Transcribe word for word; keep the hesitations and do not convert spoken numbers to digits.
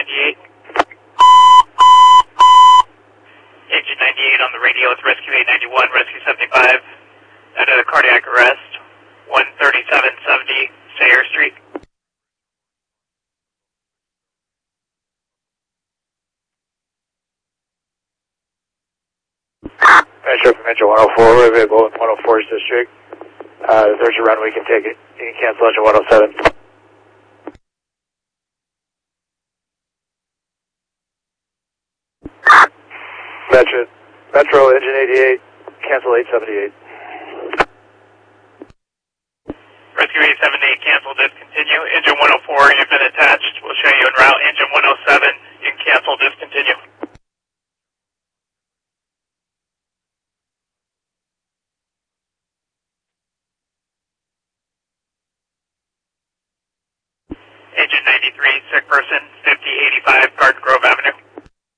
ninety-eight. Engine ninety-eight on the radio with Rescue eight ninety-one, Rescue seventy-five. Under the cardiac arrest, one thirty-seven seventy Sayre Street. Metro from Engine one oh four, we're available in one oh four's district. Uh, there's a run, we can take it. You can cancel Engine one oh seven. Metro, Metro Engine eighty-eight, cancel eight seventy-eight. Rescue eight seventy-eight, cancel, discontinue. Engine one oh four, you've been attached. We'll show you en route. Engine one oh seven, you can cancel, discontinue. Engine ninety-three, sick person,